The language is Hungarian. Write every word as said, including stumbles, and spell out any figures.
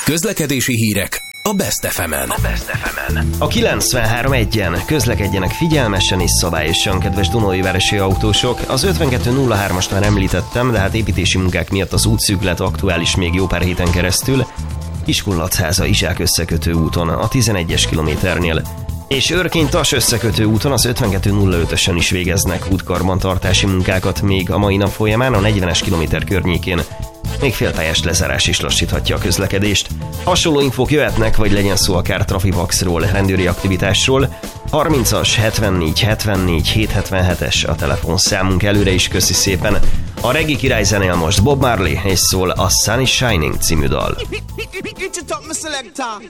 Közlekedési hírek a Best ef emen. A Best ef emen. A kilencvenhárom egyen közlekedjenek figyelmesen és szabályosan, kedves Dunaújvárosi autósok. Az ötvenkettő nulla hármast már említettem, de hát építési munkák miatt az útszűkület aktuális még jó pár héten keresztül. Kiskunlachháza Izsák összekötő úton a tizenegyes kilométernél. És Örkény-Tas összekötő úton az ötvenkettő nulla ötösen is végeznek útkarbantartási munkákat még a mai nap folyamán a negyvenes kilométer környékén. Még félpályás lezárás is lassíthatja a közlekedést. Hasonló infók jöhetnek, vagy legyen szó akár Trafivaxról, rendőri aktivitásról. harmincas hetvennégy hetvennégy hétszázhetvenhetes a telefonszámunk, előre is köszi szépen. A reggae király zenél most Bob Marley, és szól a Sun is Shining című dal.